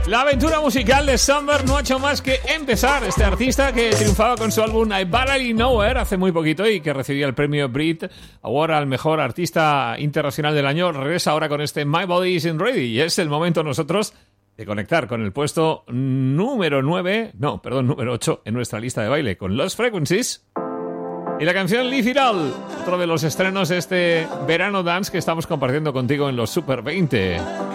La aventura musical de Summer no ha hecho más que empezar. Este artista que triunfaba con su álbum I Barely Know Her hace muy poquito y que recibía el premio Brit Award al mejor artista internacional del año, regresa ahora con este My Body Isn't Ready. Y es el momento nosotros de conectar con el puesto número 8 en nuestra lista de baile, con Lost Frequencies y la canción Leave It All, otro de los estrenos de este verano dance que estamos compartiendo contigo en los Super 20.